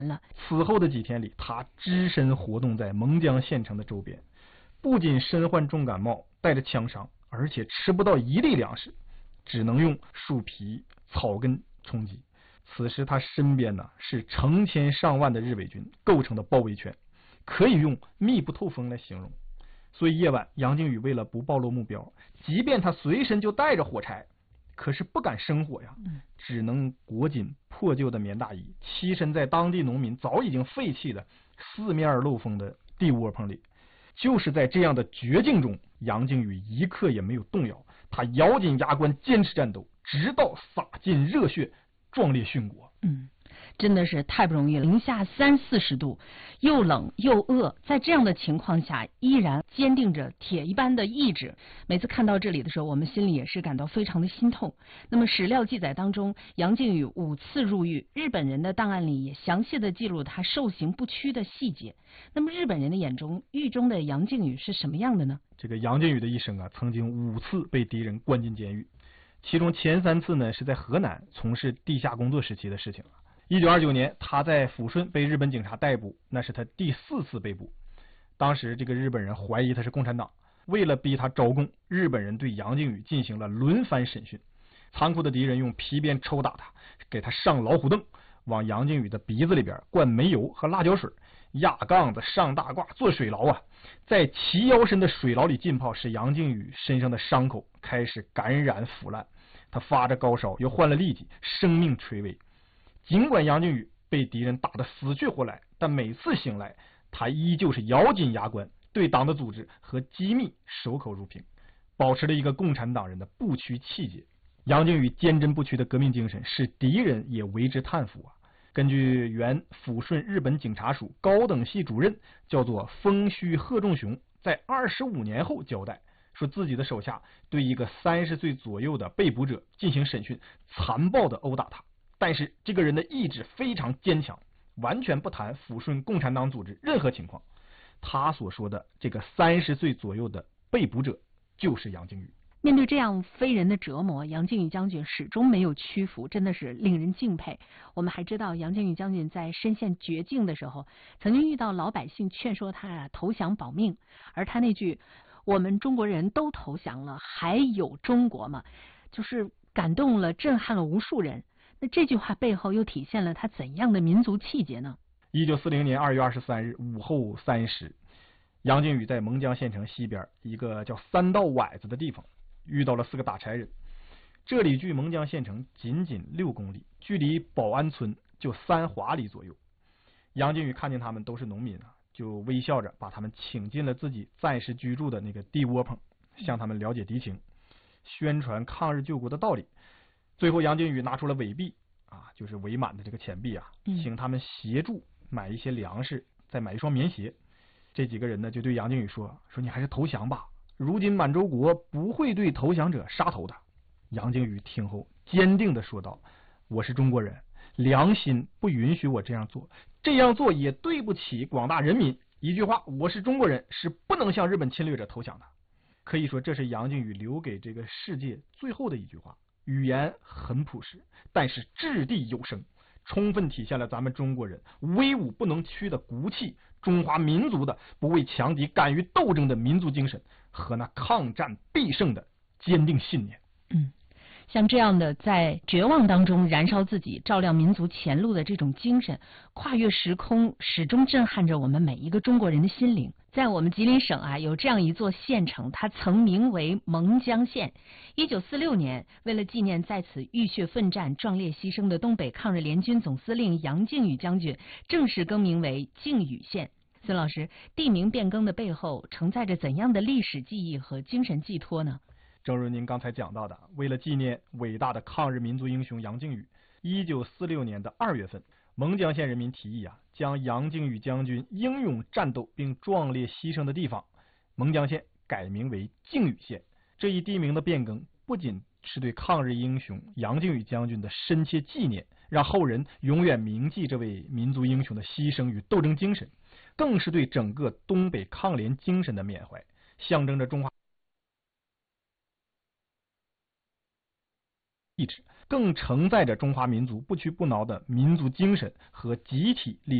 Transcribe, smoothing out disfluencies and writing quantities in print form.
此后的几天里，他只身活动在蒙江县城的周边，不仅身患重感冒，带着枪伤，而且吃不到一粒粮食，只能用树皮、草根充饥。此时他身边呢是成千上万的日伪军构成的包围圈，可以用密不透风来形容。所以夜晚，杨靖宇为了不暴露目标，即便他随身就带着火柴，可是不敢生火呀，只能裹紧破旧的棉大衣，栖身在当地农民早已经废弃的四面漏风的地窝棚里。就是在这样的绝境中，杨靖宇一刻也没有动摇，他咬紧牙关坚持战斗，直到洒尽热血，壮烈殉国。 真的是太不容易了，零下30-40度，又冷又饿，在这样的情况下，依然坚定着铁一般的意志。每次看到这里的时候，我们心里也是感到非常的心痛。那么史料记载当中，杨靖宇5次入狱，日本人的档案里也详细的记录他受刑不屈的细节。那么日本人的眼中，狱中的杨靖宇是什么样的呢？ 这个杨靖宇的一生啊，曾经5次被敌人关进监狱，其中前3次呢是在河南从事地下工作时期的事情了。1929年，他在抚顺被日本警察逮捕，那是他第4次被捕。当时这个日本人怀疑他是共产党，为了逼他招供，日本人对杨靖宇进行了轮番审讯。残酷的敌人用皮鞭抽打他，给他上老虎凳，往杨靖宇的鼻子里边灌煤油和辣椒水，压杠子上大褂做水牢啊，在齐腰深的水牢里浸泡，使杨靖宇身上的伤口开始感染腐烂，他发着高烧，又患了痢疾，生命垂危。尽管杨靖宇被敌人打得死去活来，但每次醒来，他依旧是咬紧牙关，对党的组织和机密守口如瓶，保持了一个共产党人的不屈气节。杨靖宇坚贞不屈的革命精神，使敌人也为之叹服啊。根据原抚顺日本警察署高等系主任叫做丰须贺仲雄在25年后交代，说自己的手下对一个30岁左右的被捕者进行审讯，残暴的殴打他。但是这个人的意志非常坚强，完全不谈抚顺共产党组织任何情况。他所说的这个30岁左右的被捕者就是杨靖宇。 面对这样非人的折磨，杨靖宇将军始终没有屈服，真的是令人敬佩。我们还知道，杨靖宇将军在身陷绝境的时候，曾经遇到老百姓劝说他投降保命，而他那句“我们中国人都投降了，还有中国吗”，就是感动了、震撼了无数人。那这句话背后又体现了他怎样的民族气节呢 ？1940年2月23日午后3时，杨靖宇在蒙江县城西边一个叫三道崴子的地方遇到了4个打柴人。这里距蒙江县城仅仅6公里，距离保安村就3华里左右。杨靖宇看见他们都是农民啊，就微笑着把他们请进了自己暂时居住的那个地窝棚，向他们了解敌情，宣传抗日救国的道理。最后杨靖宇拿出了伪币啊，就是伪满的这个钱币啊，请他们协助买一些粮食，再买一双棉鞋。这几个人呢就对杨靖宇说你还是投降吧，如今满洲国不会对投降者杀头的。杨靖宇听后坚定地说道，我是中国人，良心不允许我这样做，这样做也对不起广大人民。一句话，我是中国人，是不能向日本侵略者投降的。可以说这是杨靖宇留给这个世界最后的一句话。语言很朴实，但是掷地有声，充分体现了咱们中国人威武不能屈的骨气，中华民族的不畏强敌、敢于斗争的民族精神和那抗战必胜的坚定信念。 像这样的在绝望当中燃烧自己、照亮民族前路的这种精神，跨越时空，始终震撼着我们每一个中国人的心灵。在我们吉林省有这样一座县城，它曾名为蒙江县。1946年，为了纪念在此浴血奋战、壮烈牺牲的东北抗日联军总司令杨靖宇将军，正式更名为靖宇县。孙老师，地名变更的背后承载着怎样的历史记忆和精神寄托呢？ 正如您刚才讲到的，为了纪念伟大的抗日民族英雄杨靖宇，1946年的2月份，蒙江县人民提议将杨靖宇将军英勇战斗并壮烈牺牲的地方蒙江县改名为靖宇县。这一地名的变更不仅是对抗日英雄杨靖宇将军的深切纪念，让后人永远铭记这位民族英雄的牺牲与斗争精神，更是对整个东北抗联精神的缅怀，象征着中华意志。 更承载着中华民族不屈不挠的民族精神和集体历史